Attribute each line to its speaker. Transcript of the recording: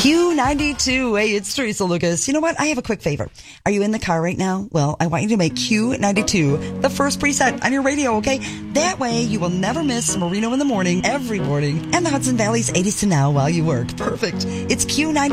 Speaker 1: Q92. Hey, it's Teresa Lucas. You know what? I have a quick favor. Are you in the car right now? Well, I want you to make Q92 the first preset on your radio, okay? That way you will never miss Marino in the Morning, every morning, and the Hudson Valley's 80s to now while you work. Perfect. It's Q92.